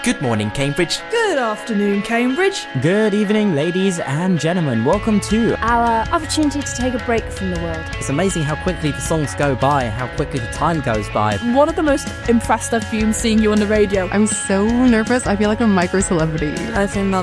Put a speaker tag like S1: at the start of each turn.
S1: Good morning, Cambridge.
S2: Good afternoon, Cambridge.
S3: Good evening, ladies and gentlemen. Welcome to
S4: our opportunity to take a break from the world.
S3: It's amazing how quickly the songs go by, how quickly the time goes by.
S2: One of the most impressed I've been seeing you on the radio.
S5: I'm so nervous. I feel like a micro celebrity.
S2: I think